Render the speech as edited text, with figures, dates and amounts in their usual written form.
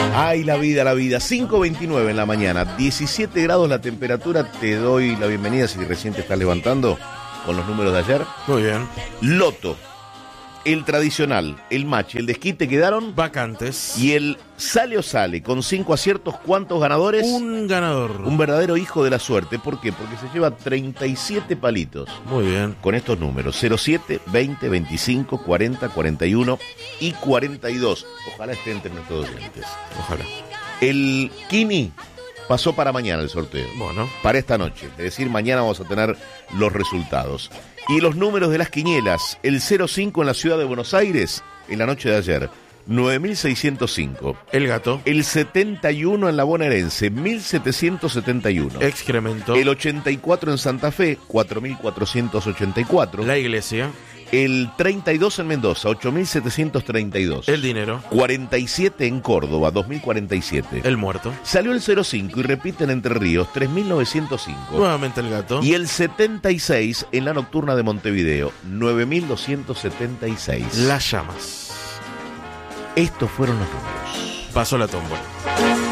Ay, la vida, la vida. 5:29 en la mañana, 17 grados la temperatura. Te doy la bienvenida si recién te estás levantando con los números de ayer. Muy bien. Loto, el tradicional, el match, el desquite quedaron Vacantes. y el sale o sale con 5 aciertos. ¿Cuántos ganadores? Un ganador. Un verdadero hijo de la suerte. ¿Por qué? Porque se lleva 37 palitos. Muy bien. Con estos números, 07, 20, 25, 40, 41 y 42. Ojalá esté entre nuestros oyentes. Ojalá. El Kini pasó para mañana el sorteo. Bueno. Para esta noche. Es decir, mañana vamos a tener los resultados. Y los números de las quinielas. El 05 en la ciudad de Buenos Aires, en la noche de ayer, 9.605. El gato. El 71 en la bonaerense, 1.771. Excremento. El 84 en Santa Fe, 4.484. La iglesia. El 32 en Mendoza, 8.732. El dinero. 47 en Córdoba, 2.047. El muerto. Salió el 05 y repite en Entre Ríos, 3.905. Nuevamente el gato. Y el 76 en la nocturna de Montevideo, 9.276. Las llamas. Estos fueron los números. Pasó la tómbola.